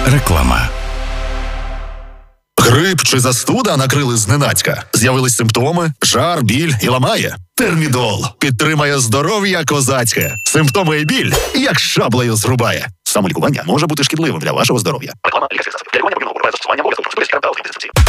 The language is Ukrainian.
Реклама. Грип чи застуда накрили зненацька. З'явились симптоми, жар, біль і ламає. Термідол підтримає здоров'я козацьке. Симптоми і біль як шаблею зрубає. Самолікування може бути шкідливим для вашого здоров'я. Реклама лікарських засобів. Для лікування подібного застосування обов'язково консультуйтесь з терапевтом.